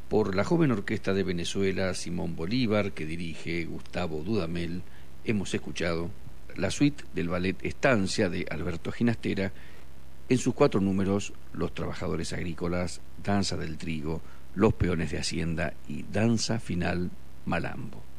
Por la joven orquesta de Venezuela Simón Bolívar, que dirige Gustavo Dudamel, hemos escuchado la suite del ballet Estancia de Alberto Ginastera, en sus 4 números: Los trabajadores agrícolas, Danza del trigo, Los peones de Hacienda y Danza final Malambo.